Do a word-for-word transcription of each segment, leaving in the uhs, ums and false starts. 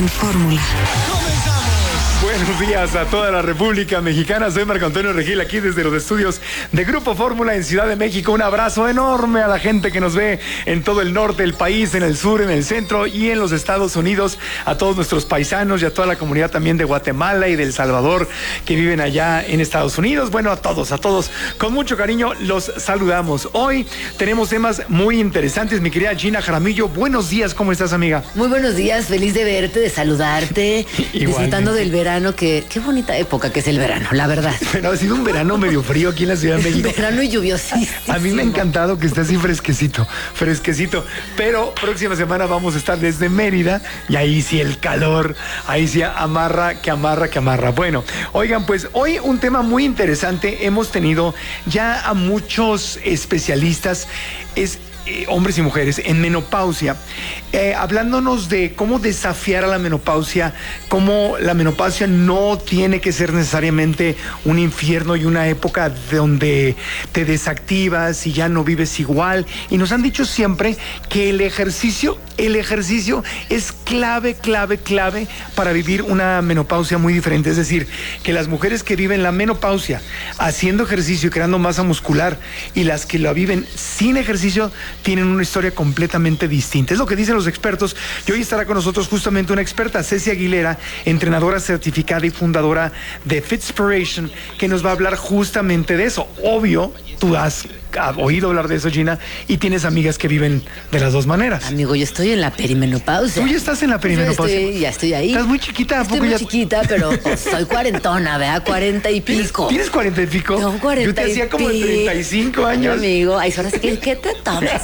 Fórmula. Buenos días a toda la República Mexicana. Soy Marco Antonio Regil, aquí desde los estudios de Grupo Fórmula en Ciudad de México. Un abrazo enorme a la gente que nos ve en todo el norte del país, en el sur, en el centro y en los Estados Unidos. A todos nuestros paisanos y a toda la comunidad también de Guatemala y de El Salvador que viven allá en Estados Unidos. Bueno, a todos, a todos, con mucho cariño los saludamos. Hoy tenemos temas muy interesantes. Mi querida Gina Jaramillo, buenos días. ¿Cómo estás, amiga? Muy buenos días, feliz de verte, de saludarte, disfrutando del verano. Que, qué bonita época que es el verano, la verdad. Pero ha sido un verano medio frío aquí en la Ciudad de México. Verano y lluviosísimo. A mí me ha encantado que esté así fresquecito, fresquecito. Pero próxima semana vamos a estar desde Mérida y ahí sí el calor, ahí sí amarra, que amarra, que amarra. Bueno, oigan, pues hoy un tema muy interesante. Hemos tenido ya a muchos especialistas, es Eh, hombres y mujeres en menopausia, eh, hablándonos de cómo desafiar a la menopausia, cómo la menopausia no tiene que ser necesariamente un infierno y una época donde te desactivas y ya no vives igual. Y nos han dicho siempre que el ejercicio, el ejercicio es clave, clave, clave para vivir una menopausia muy diferente. Es decir, que las mujeres que viven la menopausia haciendo ejercicio y creando masa muscular y las que la viven sin ejercicio tienen una historia completamente distinta. Es lo que dicen los expertos. Y hoy estará con nosotros justamente una experta, Ceci Aguilera, entrenadora certificada y fundadora de Fitspiration, que nos va a hablar justamente de eso. Obvio, tú has oído hablar de eso, Gina, y tienes amigas que viven de las dos maneras. Amigo, yo estoy en la perimenopausia. ¿Tú ya estás en la perimenopausia? Yo estoy, ya estoy ahí. ¿Estás muy chiquita? ¿A estoy poco muy ya... chiquita, pero pues, soy cuarentona, ¿verdad? Cuarenta y pico. ¿Tienes cuarenta y pico? No, cuarenta Yo te hacía como pi... treinta y cinco años. Amigo, ay, ahora sí que, ¿qué te tomas?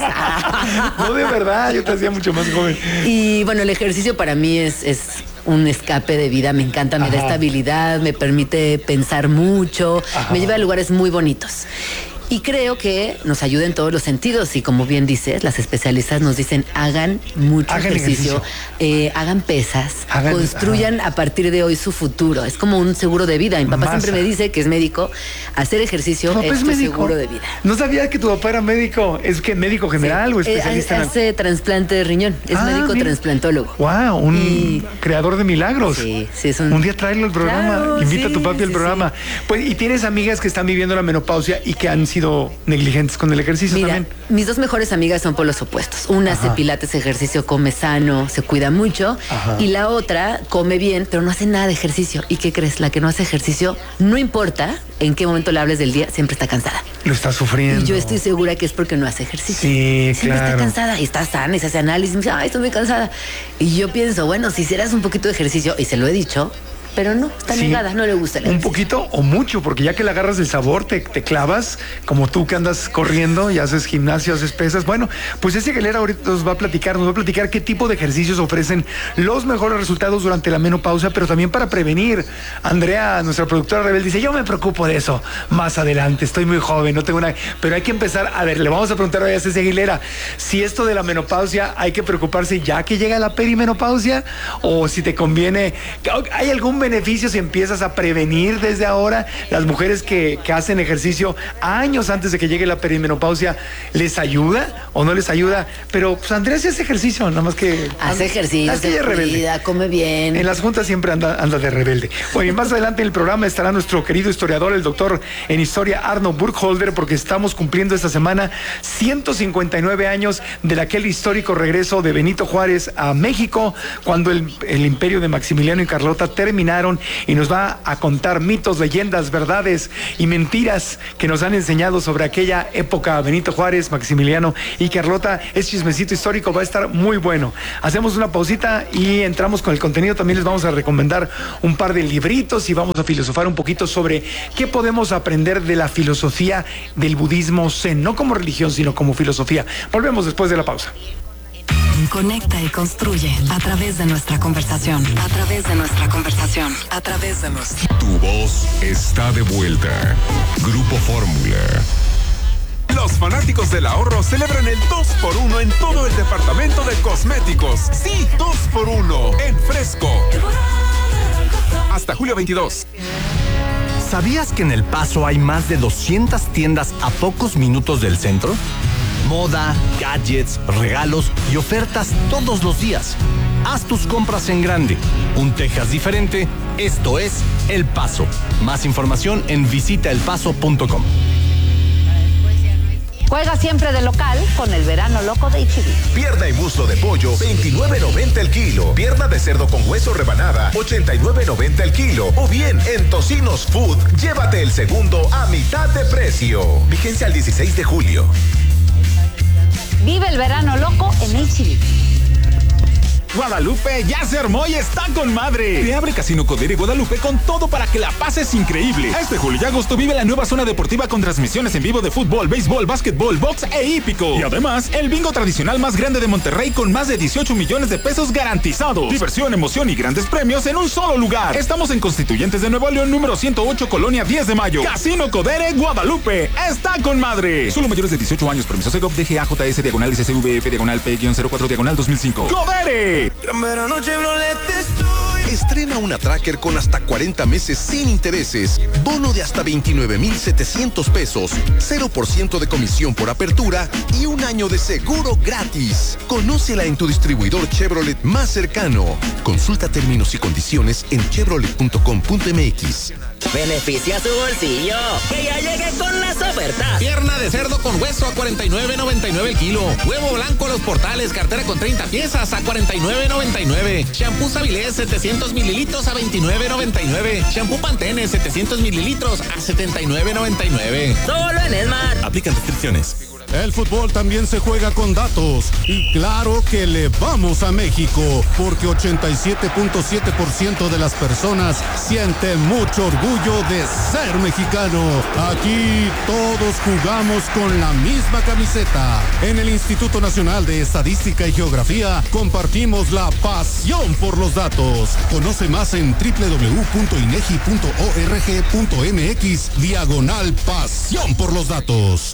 No, de verdad, yo te hacía mucho más joven. Y bueno, el ejercicio para mí es... es un escape de vida, me encanta, me Ajá. da estabilidad, me permite pensar mucho, Ajá. me lleva a lugares muy bonitos. Y creo que nos ayuda en todos los sentidos y como bien dices, las especialistas nos dicen hagan mucho hagan ejercicio, ejercicio. Eh, hagan pesas, hagan, construyan ajá. a partir de hoy su futuro. Es como un seguro de vida. Mi papá Masa. siempre me dice que es médico, hacer ejercicio es, es tu seguro de vida. No sabía que tu papá era médico. ¿Es que médico general sí. o especialista? Eh, hace en... trasplante de riñón, es ah, médico mira. transplantólogo. Wow, un y... creador de milagros. Sí, sí, es un... un día tráelo al programa, claro, invita sí, a tu papi sí, al programa. Sí. Pues, y tienes amigas que están viviendo la menopausia y que han sido negligentes con el ejercicio. Mira, también. Mis dos mejores amigas son por los opuestos. Una Ajá. hace pilates, ejercicio, come sano, se cuida mucho. Ajá. Y la otra come bien, pero no hace nada de ejercicio. ¿Y qué crees? La que no hace ejercicio, no importa en qué momento le hables del día, siempre está cansada. Lo está sufriendo. Y yo estoy segura que es porque no hace ejercicio. Sí, siempre claro. está cansada y está sana y se hace análisis y me dice, ay, estoy muy cansada. Y yo pienso, bueno, si hicieras un poquito de ejercicio, y se lo he dicho, pero no, está sí, negada, no le gusta el ejercicio. Un poquito o mucho, porque ya que le agarras el sabor, te, te clavas, como tú que andas corriendo y haces gimnasio, haces pesas. Bueno, pues ese Aguilera ahorita nos va a platicar, nos va a platicar qué tipo de ejercicios ofrecen los mejores resultados durante la menopausia, pero también para prevenir. Andrea, nuestra productora rebelde, dice, yo me preocupo de eso más adelante, estoy muy joven, no tengo una... Pero hay que empezar, a ver, le vamos a preguntar hoy a Ceci Aguilera, si esto de la menopausia hay que preocuparse ya que llega la perimenopausia, o si te conviene, ¿hay algún beneficio si empiezas a prevenir desde ahora? Las mujeres que, que hacen ejercicio años antes de que llegue la perimenopausia, ¿les ayuda o no les ayuda? Pero pues Andrea sí hace ejercicio, nada más que... Hace ejercicio, hace se cuida, come bien. En las juntas siempre anda, anda de rebelde. Bueno, y más adelante en el programa estará nuestro querido historiador, el doctor en historia Arno Burkholder, porque estamos cumpliendo esta semana ciento cincuenta y nueve años de aquel histórico regreso de Benito Juárez a México, cuando el, el imperio de Maximiliano y Carlota terminaron, y nos va a contar mitos, leyendas, verdades y mentiras que nos han enseñado sobre aquella época. Benito Juárez, Maximiliano y Carlota. Es chismecito histórico, va a estar muy bueno. Hacemos una pausita y entramos con el contenido. También les vamos a recomendar un par de libritos y vamos a filosofar un poquito sobre qué podemos aprender de la filosofía del budismo zen, no como religión, sino como filosofía. Volvemos después de la pausa. Conecta y construye a través de nuestra conversación, a través de nuestra conversación, a través de nuestra... Tu voz está de vuelta. Grupo Fórmula. Los fanáticos del ahorro celebran el dos por uno en todo el departamento de cosméticos. Sí, dos por uno en Fresco. Hasta julio veintidós. ¿Sabías que en El Paso hay más de doscientas tiendas a pocos minutos del centro? Moda, gadgets, regalos y ofertas todos los días. Haz tus compras en grande. Un Texas diferente. Esto es El Paso. Más información en visita el paso punto com. Juega siempre de local con el verano loco de H E B. Pierna y muslo de pollo, veintinueve noventa el kilo. Pierna de cerdo con hueso rebanada, ochenta y nueve noventa el kilo. O bien, en Tocinos Food, llévate el segundo a mitad de precio. Vigencia al dieciséis de julio. Vive el verano loco en H E B. Guadalupe ya se armó y está con madre. Te abre Casino Codere Guadalupe con todo para que la pases increíble. Este julio y agosto vive la nueva zona deportiva con transmisiones en vivo de fútbol, béisbol, básquetbol, box e hípico. Y además, el bingo tradicional más grande de Monterrey con más de dieciocho millones de pesos garantizados. Diversión, emoción y grandes premios en un solo lugar. Estamos en Constituyentes de Nuevo León, número ciento ocho, Colonia diez de mayo. Casino Codere Guadalupe está con madre. Solo mayores de dieciocho años. Permiso Segov D G A J S diagonal C C V F diagonal P cero cuatro diagonal dos mil cinco. ¡Codere! Gran verano Chevrolet estoy. Estrena una Tracker con hasta cuarenta meses sin intereses. Bono de hasta veintinueve mil setecientos pesos. cero por ciento de comisión por apertura y un año de seguro gratis. Conócela en tu distribuidor Chevrolet más cercano. Consulta términos y condiciones en chevrolet punto com punto m x. Beneficia su bolsillo. Que ya llegue con las ofertas. Pierna de cerdo con hueso a cuarenta y nueve noventa y nueve el kilo. Huevo blanco Los Portales, cartera con treinta piezas a cuarenta y nueve noventa y nueve. Shampoo Savilés setecientos mililitros a veintinueve noventa y nueve. Shampoo Pantene setecientos mililitros a setenta y nueve noventa y nueve. Solo en Esmar. Aplican restricciones. El fútbol también se juega con datos. Y claro que le vamos a México, porque ochenta y siete punto siete por ciento de las personas sienten mucho orgullo de ser mexicano. Aquí todos jugamos con la misma camiseta. En el Instituto Nacional de Estadística y Geografía compartimos la pasión por los datos. Conoce más en doble u doble u doble u punto inegi punto org punto m x diagonal pasión por los datos.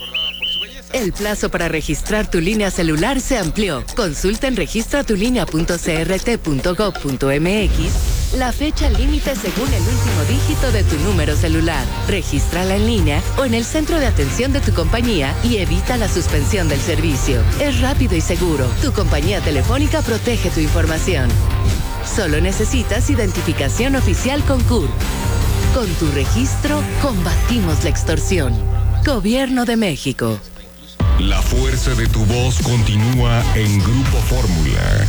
El plazo para registrar tu línea celular se amplió. Consulta en registra tu línea punto c r t punto gov punto m x la fecha límite según el último dígito de tu número celular. Regístrala en línea o en el centro de atención de tu compañía y evita la suspensión del servicio. Es rápido y seguro. Tu compañía telefónica protege tu información. Solo necesitas identificación oficial con C U R. Con tu registro, combatimos la extorsión. Gobierno de México. La fuerza de tu voz continúa en Grupo Fórmula.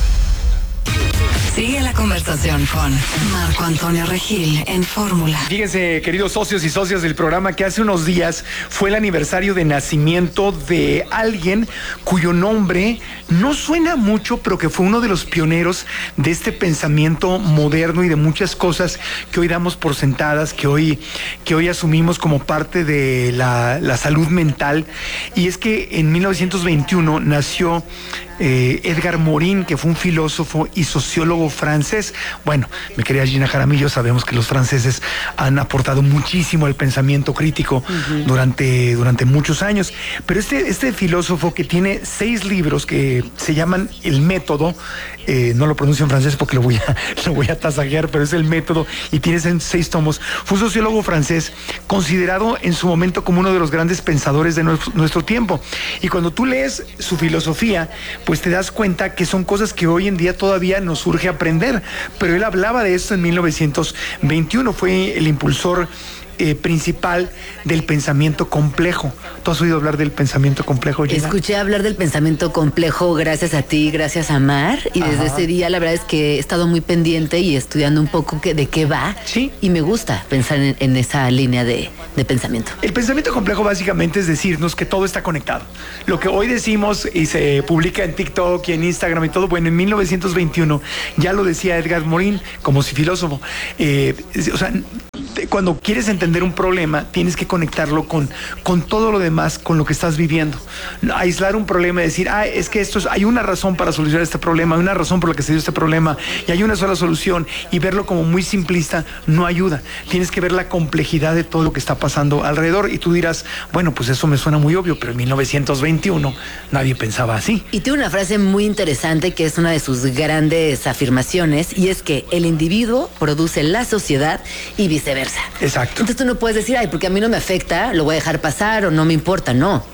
Sigue la conversación con Marco Antonio Regil en Fórmula. Fíjense, queridos socios y socias del programa, que hace unos días fue el aniversario de nacimiento de alguien cuyo nombre no suena mucho, pero que fue uno de los pioneros de este pensamiento moderno y de muchas cosas que hoy damos por sentadas, que hoy, que hoy asumimos como parte de la, la salud mental. Y es que en mil novecientos veintiuno nació Eh, Edgar Morin, que fue un filósofo y sociólogo francés. Bueno, mi querida Gina Jaramillo, sabemos que los franceses han aportado muchísimo al pensamiento crítico uh-huh. durante, durante muchos años. Pero este, este filósofo, que tiene seis libros que se llaman El Método, eh, no lo pronuncio en francés porque lo voy a, lo voy a tasajear, pero es El Método y tiene seis tomos. Fue un sociólogo francés considerado en su momento como uno de los grandes pensadores de nuestro, nuestro tiempo. Y cuando tú lees su filosofía, pues te das cuenta que son cosas que hoy en día todavía nos urge aprender. Pero él hablaba de esto en mil novecientos veintiuno, fue el impulsor Eh, principal del pensamiento complejo. ¿Tú has oído hablar del pensamiento complejo, Gina? Escuché hablar del pensamiento complejo gracias a ti, gracias a Mar, y Ajá. desde ese día la verdad es que he estado muy pendiente y estudiando un poco que, de qué va. Sí. Y me gusta pensar en, en esa línea de, de pensamiento. El pensamiento complejo básicamente es decirnos que todo está conectado. Lo que hoy decimos y se publica en TikTok y en Instagram y todo, bueno, en mil novecientos veintiuno ya lo decía Edgar Morin como si filósofo. Eh, o sea, cuando quieres entender un problema, tienes que conectarlo con, con todo lo demás, con lo que estás viviendo. Aislar un problema y decir, ah, es que esto es, hay una razón para solucionar este problema, hay una razón por la que se dio este problema y hay una sola solución, y verlo como muy simplista no ayuda. Tienes que ver la complejidad de todo lo que está pasando alrededor, y tú dirás, bueno, pues eso me suena muy obvio, pero en mil novecientos veintiuno nadie pensaba así. Y tiene una frase muy interesante que es una de sus grandes afirmaciones, y es que el individuo produce la sociedad y viceversa. Exacto. Entonces tú no puedes decir, ay, porque a mí no me afecta, lo voy a dejar pasar o no me importa. No,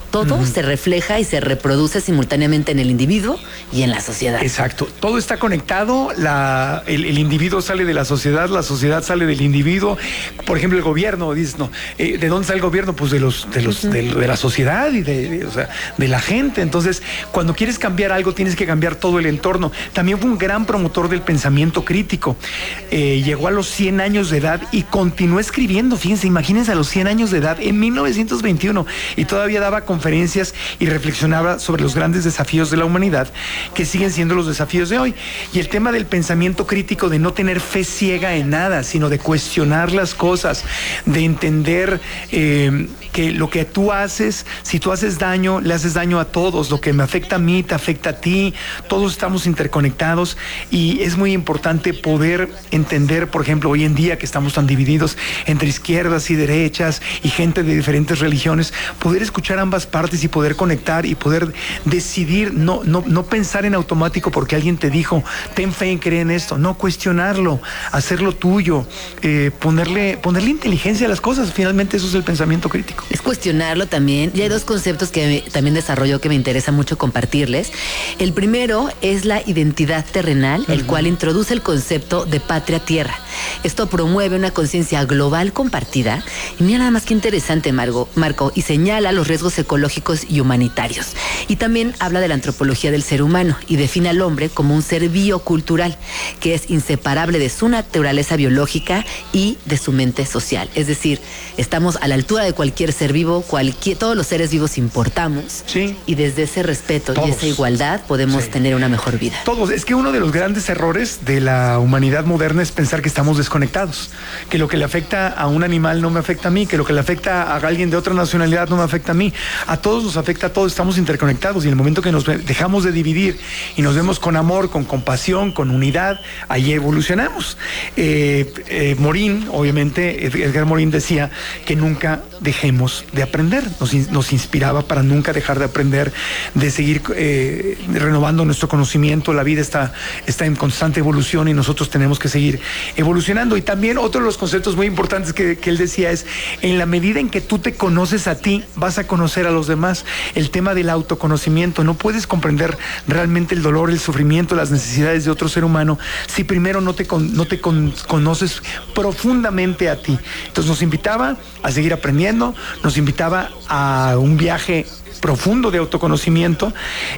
Todo uh-huh. se refleja y se reproduce simultáneamente en el individuo y en la sociedad. Exacto. Todo está conectado. La, el, el individuo sale de la sociedad, la sociedad sale del individuo. Por ejemplo, el gobierno, dices, no, eh, ¿de dónde sale el gobierno? Pues de los, de los, uh-huh. de, de la sociedad y de, de, o sea, de la gente. Entonces, cuando quieres cambiar algo, tienes que cambiar todo el entorno. También fue un gran promotor del pensamiento crítico. Eh, llegó a los cien años de edad y continuó escribiendo. Fíjense, imagínense a los cien años de edad en mil novecientos veintiuno y todavía daba conferencias y reflexionaba sobre los grandes desafíos de la humanidad que siguen siendo los desafíos de hoy. Y el tema del pensamiento crítico, de no tener fe ciega en nada, sino de cuestionar las cosas, de entender eh, que lo que tú haces, si tú haces daño, le haces daño a todos. Lo que me afecta a mí, te afecta a ti. Todos estamos interconectados y es muy importante poder entender, por ejemplo, hoy en día que estamos tan divididos entre izquierdas y derechas y gente de diferentes religiones, poder escuchar ambas partes y poder conectar y poder decidir, no, no, no pensar en automático porque alguien te dijo, ten fe en creer en esto, no, cuestionarlo, hacerlo tuyo, eh, ponerle, ponerle inteligencia a las cosas. Finalmente eso es el pensamiento crítico. Es cuestionarlo también. Y hay dos conceptos que también desarrolló que me interesa mucho compartirles. El primero es la identidad terrenal, uh-huh. el cual introduce el concepto de patria tierra. Esto promueve una conciencia global compartida. Y mira nada más que interesante, Margo, Marco, y señala los riesgos ecológicos y humanitarios. Y también habla de la antropología del ser humano y define al hombre como un ser biocultural, que es inseparable de su naturaleza biológica y de su mente social. Es decir, estamos a la altura de cualquier ser vivo, cualquier, todos los seres vivos importamos. Sí. Y desde ese respeto todos. y esa igualdad podemos sí. tener una mejor vida. Todos. Es que uno de los grandes errores de la humanidad moderna es pensar que estamos desconectados, que lo que le afecta a un animal no me afecta a mí, que lo que le afecta a alguien de otra nacionalidad no me afecta a mí. A todos nos afecta a todos, estamos interconectados y en el momento que nos dejamos de dividir y nos vemos con amor, con compasión, con unidad, ahí evolucionamos. Eh, eh, Morín, obviamente, Edgar Morín decía que nunca dejemos de aprender, nos, nos inspiraba para nunca dejar de aprender, de seguir eh, renovando nuestro conocimiento. La vida está, está en constante evolución y nosotros tenemos que seguir evolucionando. Y también otro de los conceptos muy importantes que, que él decía es, en la medida en que tú te conoces a ti, vas a conocer a los demás. El tema del autoconocimiento, no puedes comprender realmente el dolor, el sufrimiento, las necesidades de otro ser humano si primero no te, con, no te con, conoces profundamente a ti. Entonces nos invitaba a seguir aprendiendo, nos invitaba a un viaje profundo de autoconocimiento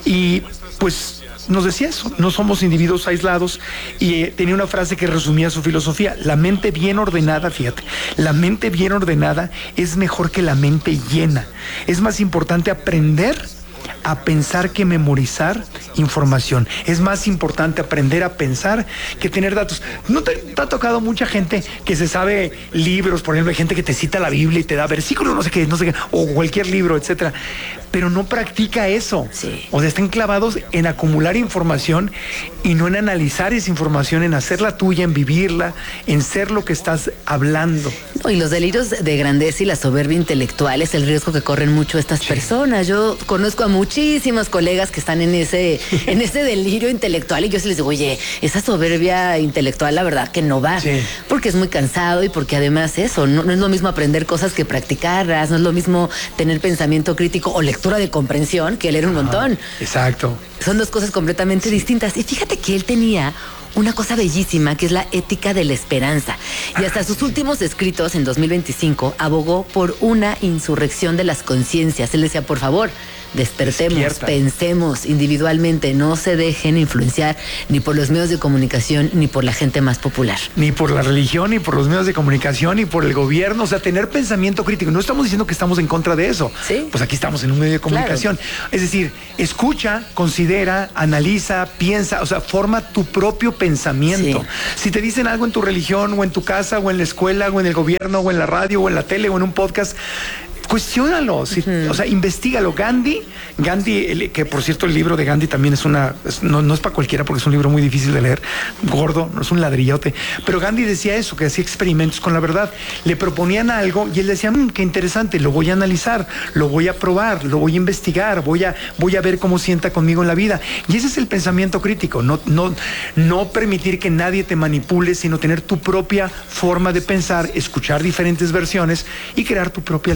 y pues nos decía eso, no somos individuos aislados y eh, tenía una frase que resumía su filosofía: la mente bien ordenada, fíjate, la mente bien ordenada es mejor que la mente llena. Es más importante aprender a pensar que memorizar información. Es más importante aprender a pensar que tener datos. ¿No te, te ha tocado mucha gente que se sabe libros? Por ejemplo, hay gente que te cita la Biblia y te da versículos, no sé qué, no sé qué, o cualquier libro, etcétera, pero no practica eso. Sí. O sea, están clavados en acumular información y no en analizar esa información, en hacerla tuya, en vivirla, en ser lo que estás hablando. No, y los delirios de grandeza y la soberbia intelectual es el riesgo que corren mucho estas sí. personas. Yo conozco a muchísimos colegas que están en ese, en ese delirio intelectual y yo se les digo, oye, esa soberbia intelectual la verdad que no va, sí. porque es muy cansado y porque además eso, no, no es lo mismo aprender cosas que practicarlas, no es lo mismo tener pensamiento crítico o lectura de comprensión que leer un Ajá, montón. Exacto. Son dos cosas completamente sí. distintas. Y fíjate que él tenía una cosa bellísima que es la ética de la esperanza. Y hasta sus últimos escritos en dos mil veinticinco abogó por una insurrección de las conciencias. Él decía, por favor, despertemos, Despierta. pensemos individualmente, no se dejen influenciar ni por los medios de comunicación ni por la gente más popular. Ni por la religión, ni por los medios de comunicación, ni por el gobierno. O sea, tener pensamiento crítico. No estamos diciendo que estamos en contra de eso. ¿Sí? Pues aquí estamos en un medio de comunicación. Claro. Es decir, escucha, considera, analiza, piensa, o sea, forma tu propio pensamiento. Sí. Si te dicen algo en tu religión, o en tu casa, o en la escuela, o en el gobierno, o en la radio, o en la tele, o en un podcast, cuestiónalo, si, uh-huh. o sea, investígalo. Gandhi, Gandhi, el, que por cierto el libro de Gandhi también es una, es, no, no es para cualquiera porque es un libro muy difícil de leer, gordo, no es un ladrillote, pero Gandhi decía eso, que hacía experimentos con la verdad. Le proponían algo y él decía, mmm, qué interesante, lo voy a analizar, lo voy a probar, lo voy a investigar, voy a, voy a ver cómo sienta conmigo en la vida. Y ese es el pensamiento crítico, no, no, no permitir que nadie te manipule, sino tener tu propia forma de pensar, escuchar diferentes versiones y crear tu propia línea de pensamiento.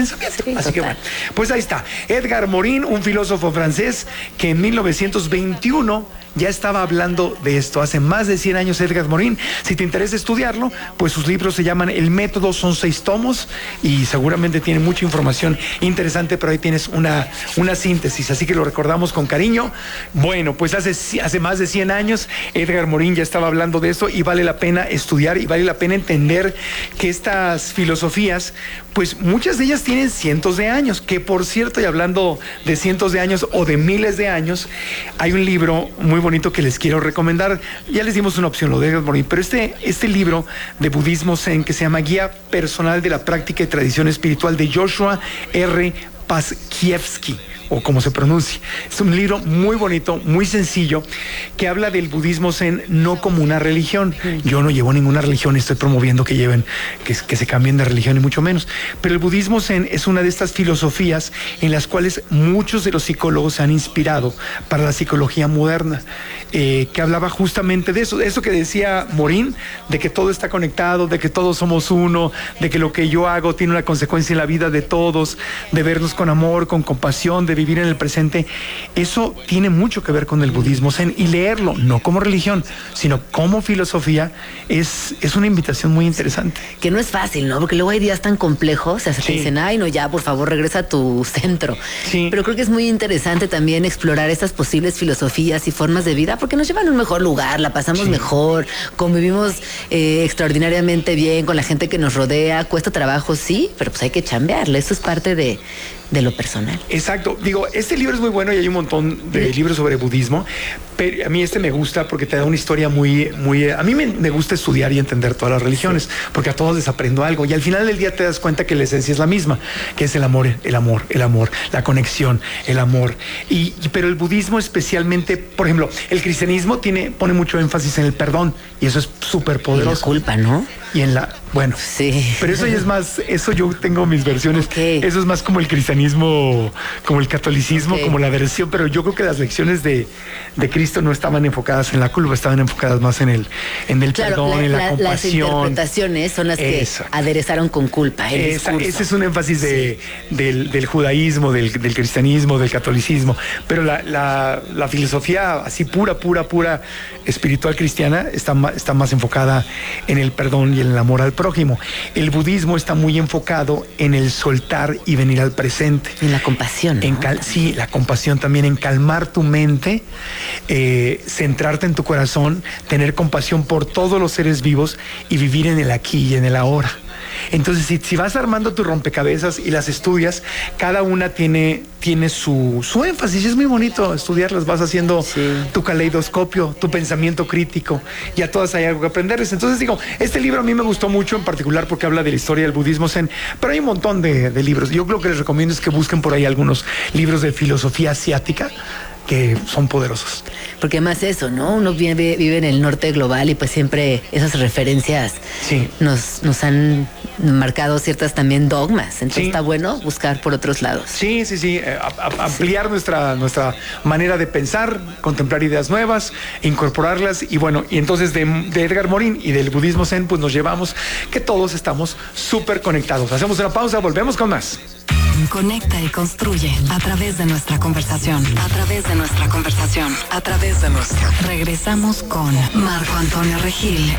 pensamiento. Sí, Así total. que bueno, pues ahí está. Edgar Morin, un filósofo francés que en mil novecientos veintiuno ya estaba hablando de esto. Hace más de cien años Edgar Morin. Si te interesa estudiarlo, pues sus libros se llaman El Método, son seis tomos y seguramente tiene mucha información interesante, pero ahí tienes una, una síntesis, así que lo recordamos con cariño. Bueno, pues hace, hace más de cien años Edgar Morin ya estaba hablando de esto y vale la pena estudiar y vale la pena entender que estas filosofías, pues muchas de ellas tienen cientos de años, que por cierto, y hablando de cientos de años o de miles de años, hay un libro muy bonito que les quiero recomendar. Ya les dimos una opción, lo de Edgar Morin, pero este, este libro de budismo zen que se llama Guía Personal de la Práctica y Tradición Espiritual de Joshua R. Paskiewski, o como se pronuncia. Es un libro muy bonito, muy sencillo, que habla del budismo zen no como una religión. Yo no llevo ninguna religión, estoy promoviendo que lleven, que, que se cambien de religión y mucho menos. Pero el budismo zen es una de estas filosofías en las cuales muchos de los psicólogos se han inspirado para la psicología moderna, eh, que hablaba justamente de eso, eso que decía Morin, de que todo está conectado, de que todos somos uno, de que lo que yo hago tiene una consecuencia en la vida de todos, de vernos con amor, con compasión, de vivir en el presente. Eso tiene mucho que ver con el budismo zen, y leerlo no como religión, sino como filosofía es, es una invitación muy interesante. Que no es fácil, ¿no? Porque luego hay días tan complejos, o sea, se Sí. te dicen, ay, no, ya, por favor, regresa a tu centro. Sí. Pero creo que es muy interesante también explorar estas posibles filosofías y formas de vida, porque nos llevan a un mejor lugar, la pasamos Sí. mejor, convivimos eh, extraordinariamente bien con la gente que nos rodea, cuesta trabajo, sí, pero pues hay que chambearle, eso es parte de, de lo personal. Exacto. Digo, este libro es muy bueno y hay un montón de libros sobre budismo, pero a mí este me gusta porque te da una historia muy, muy... A mí me, me gusta estudiar y entender todas las religiones, sí, porque a todos les aprendo algo y al final del día te das cuenta que la esencia es la misma, que es el amor, el amor, el amor, la conexión, el amor. Y, y pero el budismo especialmente, por ejemplo, el cristianismo tiene, pone mucho énfasis en el perdón y eso es súper poderoso. Y la culpa, ¿no? Y en la... Bueno, sí. Pero eso ya es más... Eso yo tengo mis versiones. Okay. Eso es más como el cristianismo, como el catolicismo, Okay. como la versión, pero yo creo que las lecciones de, de Cristo no estaban enfocadas en la culpa, estaban enfocadas más en el, en el Claro, perdón, la- en la, la- las compasión. interpretaciones son las que Eso. aderezaron con culpa el Esa- discurso. ese es un énfasis de, del, del judaísmo, del, del cristianismo, del catolicismo, pero la, la, la filosofía así pura, pura, pura espiritual cristiana está, ma- está más enfocada en el perdón y en el amor al prójimo. El budismo está muy enfocado en el soltar y venir al presente. En la compasión, ¿no? En cal- sí, la compasión también, en calmar tu mente, eh, centrarte en tu corazón, tener compasión por todos los seres vivos y vivir en el aquí y en el ahora. Entonces, si, si vas armando tu rompecabezas y las estudias, cada una tiene, tiene su, su énfasis. Es muy bonito estudiarlas, vas haciendo Sí. tu caleidoscopio, tu pensamiento crítico, y a todas hay algo que aprenderles. Entonces digo, este libro a mí me gustó mucho en particular porque habla de la historia del budismo zen, pero hay un montón de, de libros. Yo lo que les recomiendo es que busquen por ahí algunos libros de filosofía asiática que son poderosos. Porque además eso, ¿no? Uno vive, vive en el norte global y pues siempre esas referencias Sí. nos, nos han marcado ciertas también dogmas. Entonces Sí. está bueno buscar por otros lados. Sí, sí, sí, eh, a- a- ampliar nuestra, nuestra manera de pensar, contemplar ideas nuevas, incorporarlas, y bueno, y entonces de, de Edgar Morin y del budismo zen, pues nos llevamos que todos estamos súper conectados. Hacemos una pausa, volvemos con más. Conecta y construye a través de nuestra conversación, a través de nuestra conversación, a través de nuestra. Regresamos con Marco Antonio Regil